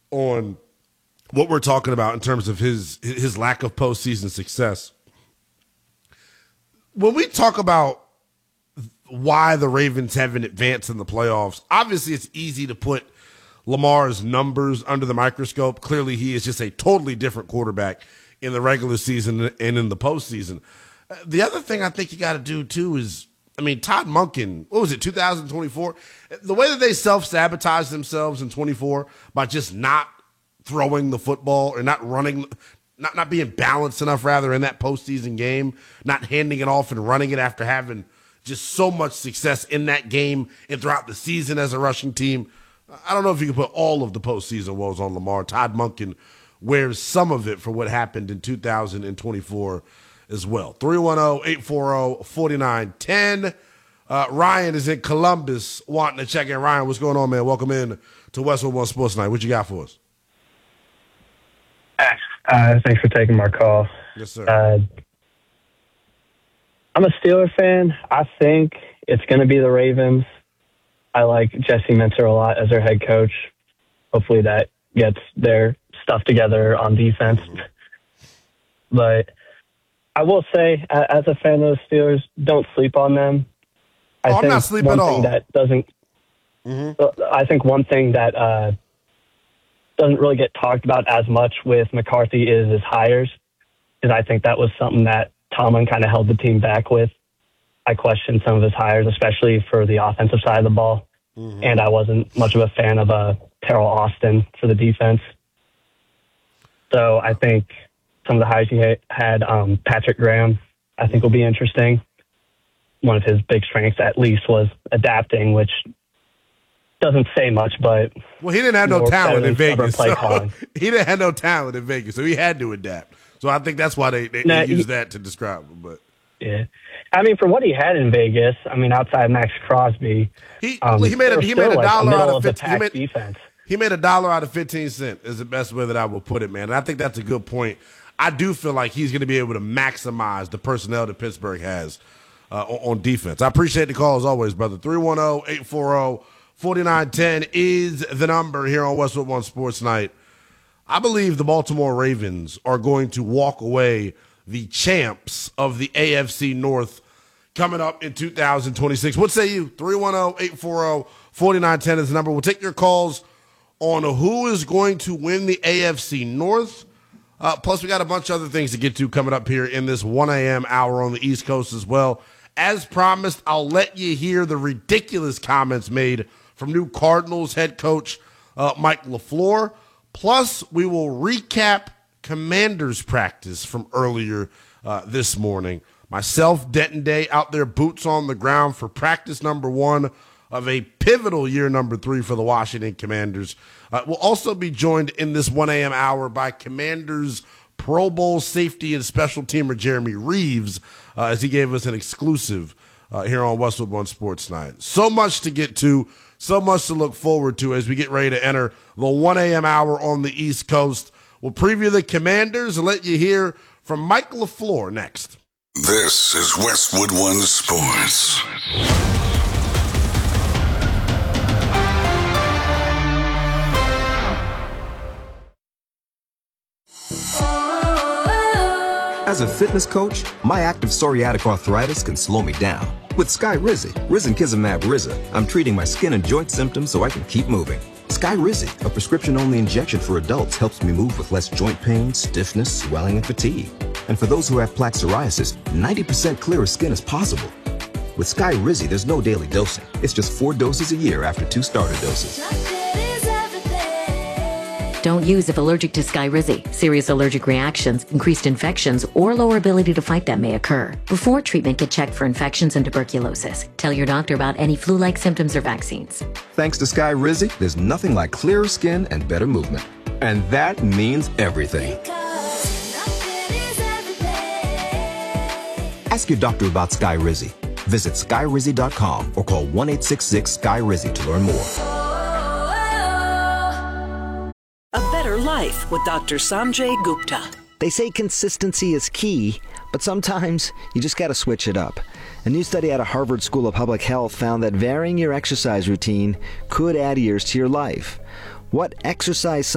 on what we're talking about in terms of his lack of postseason success. When we talk about why the Ravens haven't advanced in the playoffs, obviously it's easy to put Lamar's numbers under the microscope. Clearly, he is just a totally different quarterback in the regular season and in the postseason. The other thing I think you got to do, too, is, Todd Monken, what was it, 2024? The way that they self-sabotaged themselves in 24 by just not throwing the football or not running, not being balanced enough, rather, in that postseason game, not handing it off and running it after having just so much success in that game and throughout the season as a rushing team. I don't know if you can put all of the postseason woes on Lamar. Todd Monken wears some of it for what happened in 2024 as well. 310-840-4910. Ryan is in Columbus wanting to check in. Ryan, what's going on, man? Welcome in to Westwood One Sports Night. What you got for us? Thanks for taking my call. Yes, sir. I'm a Steelers fan. I think it's going to be the Ravens. I like Jesse Minter a lot as their head coach. Hopefully that gets their stuff together on defense. But I will say, as a fan of the Steelers, don't sleep on them. I'm not sleeping at all. I think one thing that doesn't really get talked about as much with McCarthy is his hires, because I think that was something that Tomlin kind of held the team back with. I questioned some of his hires, especially for the offensive side of the ball, and I wasn't much of a fan of Terrell Austin for the defense. So I think some of the hires he had, Patrick Graham, I think will be interesting. One of his big strengths, at least, was adapting, which doesn't say much, but he didn't have no talent in Vegas. He didn't have no talent in Vegas, so he had to adapt. So I think that's why they use that to describe him. But yeah, for what he had in Vegas, outside Max Crosby, he made $1 out of 15 defense. He made $1 out of 15 cents is the best way that I will put it, man. And I think that's a good point. I do feel like he's going to be able to maximize the personnel that Pittsburgh has on defense. I appreciate the call as always, brother. 310-840-4910 is the number here on Westwood One Sports Night. I believe the Baltimore Ravens are going to walk away the champs of the AFC North coming up in 2026. What say you? 310-840-4910 is the number. We'll take your calls on who is going to win the AFC North. Plus, we got a bunch of other things to get to coming up here in this 1 a.m. hour on the East Coast as well. As promised, I'll let you hear the ridiculous comments made from new Cardinals head coach Mike LaFleur. Plus, we will recap Commanders practice from earlier this morning. Myself, Denton Day, out there, boots on the ground for practice number 1 of a pivotal year number 3 for the Washington Commanders. We'll also be joined in this 1 a.m. hour by Commanders Pro Bowl safety and special teamer Jeremy Reeves as he gave us an exclusive here on Westwood One Sports Night. So much to get to, so much to look forward to as we get ready to enter the 1 a.m. hour on the East Coast. We'll preview the Commanders and let you hear from Mike LaFleur next. This is Westwood One Sports. As a fitness coach, my active psoriatic arthritis can slow me down. With Skyrizi, risankizumab Riza, I'm treating my skin and joint symptoms so I can keep moving. Skyrizi, a prescription-only injection for adults, helps me move with less joint pain, stiffness, swelling, and fatigue. And for those who have plaque psoriasis, 90% clearer skin is possible. With Skyrizi, there's no daily dosing. It's just 4 doses a year after 2 starter doses. Don't use if allergic to Skyrizi. Serious allergic reactions, increased infections, or lower ability to fight them may occur. Before treatment, get checked for infections and tuberculosis. Tell your doctor about any flu-like symptoms or vaccines. Thanks to Skyrizi, there's nothing like clearer skin and better movement. And that means everything. Ask your doctor about Skyrizi. Visit Skyrizi.com or call 1-866-SKY-RIZI to learn more. A better life with Dr. Sanjay Gupta. They say consistency is key, but sometimes you just gotta switch it up. A new study out of Harvard School of Public Health found that varying your exercise routine could add years to your life. What exercise